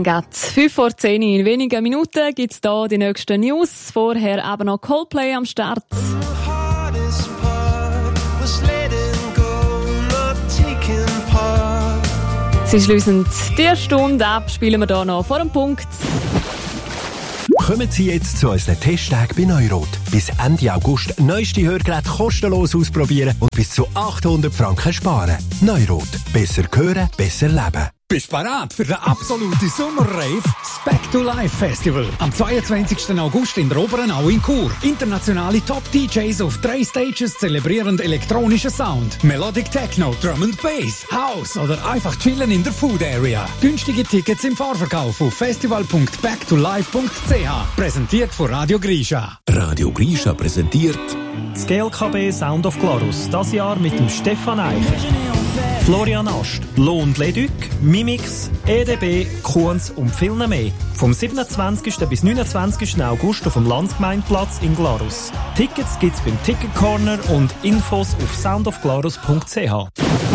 Geht 5 vor 10 in wenigen Minuten gibt es hier die nächsten News. Vorher eben noch Coldplay am Start. Sie schliessen die Stunde ab, spielen wir hier noch vor dem Punkt. Kommen Sie jetzt zu unseren Testtagen bei Neurot. Bis Ende August neueste Hörgeräte kostenlos ausprobieren und bis zu 800 Franken sparen. Neurot. Besser hören, besser leben. Bist du bereit für den absoluten Sommerrave? Back to Life Festival. Am 22. August in der Oberen Au in Chur. Internationale Top-DJs auf 3 Stages zelebrieren elektronischen Sound. Melodic Techno, Drum and Bass, House oder einfach chillen in der Food Area. Günstige Tickets im Vorverkauf auf festival.backtolife.ch. Präsentiert von Radio Grisha. Radio Grisha präsentiert das GLKB Sound of Glarus. Das Jahr mit dem Stefan Eicher, Florian Ast, Lohn Leduc, Mimix, EDB, Kunz und viel mehr. Vom 27. bis 29. August auf dem Landsgemeindeplatz in Glarus. Tickets gibt's beim Ticket Corner und Infos auf soundofglarus.ch.